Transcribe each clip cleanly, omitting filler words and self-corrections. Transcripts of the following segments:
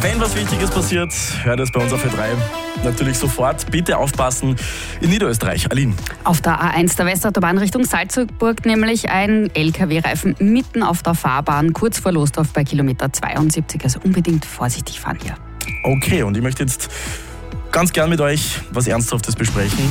Wenn was Wichtiges passiert, hört es bei uns auf Ö3 natürlich sofort. Bitte aufpassen in Niederösterreich. Aline. Auf der A1 der Westautobahn Richtung Salzburg nämlich ein LKW-Reifen mitten auf der Fahrbahn, kurz vor Losdorf bei Kilometer 72. Also unbedingt vorsichtig fahren hier. Okay, und ich möchte jetzt ganz gern mit euch was Ernsthaftes besprechen.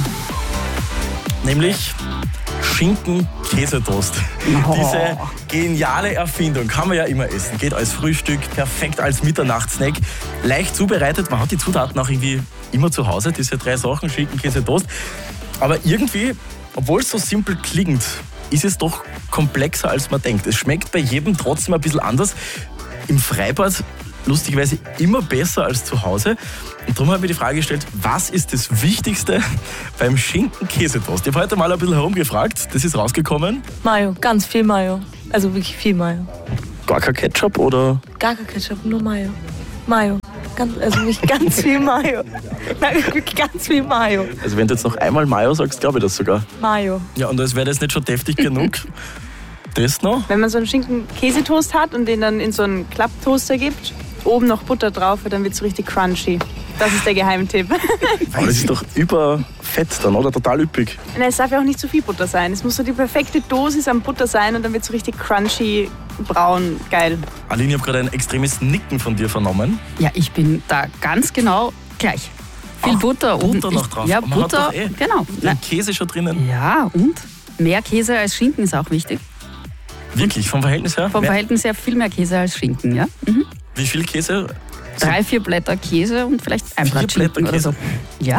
Nämlich Schinken-Käsetoast. Diese geniale Erfindung kann man ja immer essen. Geht als Frühstück, perfekt als Mitternachtssnack. Leicht zubereitet, man hat die Zutaten auch irgendwie immer zu Hause, diese 3 Sachen, Schinken, Käse, Toast. Aber irgendwie, obwohl es so simpel klingt, ist es doch komplexer, als man denkt. Es schmeckt bei jedem trotzdem ein bisschen anders. Im Freibad lustigerweise immer besser als zu Hause. Und darum habe ich mir die Frage gestellt, was ist das Wichtigste beim Schinken-Käsetoast? Ich habe heute mal ein bisschen herumgefragt, das ist rausgekommen. Mayo, ganz viel Mayo. Also wirklich viel Mayo. Gar kein Ketchup oder? Gar kein Ketchup, nur Mayo. Mayo. Also wirklich ganz viel Mayo. Nein, wirklich ganz viel Mayo. Also wenn du jetzt noch einmal Mayo sagst, glaube ich das sogar. Mayo. Ja, und als wäre das nicht schon deftig genug. Das noch? Wenn man so einen Schinken-Käsetoast hat und den dann in so einen Klapptoaster gibt, oben noch Butter drauf, dann wird es so richtig crunchy. Das ist der Geheimtipp. Aber das ist doch überfett dann, oder? Total üppig. Nein, es darf ja auch nicht zu viel Butter sein. Es muss so die perfekte Dosis an Butter sein und dann wird es so richtig crunchy, braun, geil. Aline, ich habe gerade ein extremes Nicken von dir vernommen. Ja, ich bin da ganz genau gleich. Viel Butter oben. Butter noch drauf. Ja, Aber man Butter, hat doch genau. den Käse schon drinnen. Ja, und mehr Käse als Schinken ist auch wichtig. Wirklich, vom Verhältnis her? Vom Verhältnis her viel mehr Käse als Schinken, ja. Mhm. Wie viel Käse? 3-4 Blätter Käse und vielleicht ein 4 Blatt Schinken Blätter oder so. Ja?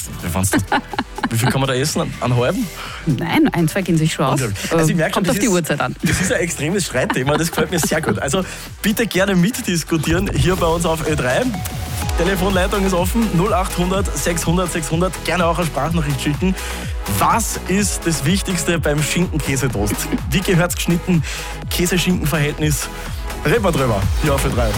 Wie viel kann man da essen? Einen halben? Nein, 1-2 gehen sich schon aus. Also ich merke schon, Kommt auf die Uhrzeit an. Das ist ein extremes Streitthema, das gefällt mir sehr gut. Also bitte gerne mitdiskutieren hier bei uns auf Ö3. Telefonleitung ist offen, 0800 600 600. Gerne auch eine Sprachnachricht schicken. Was ist das Wichtigste beim Schinken-Käsetoast? Wie gehört's geschnitten? Käse-Schinken-Verhältnis? Reden wir drüber hier auf Ö3.